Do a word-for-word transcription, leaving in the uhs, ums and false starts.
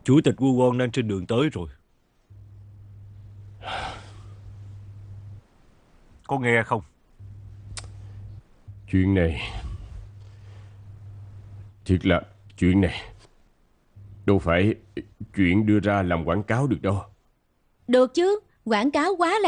Chủ tịch Won đang trên đường tới rồi. Có nghe không? Chuyện này Thiệt là chuyện này đâu phải chuyện đưa ra làm quảng cáo được đâu. Được chứ, quảng cáo quá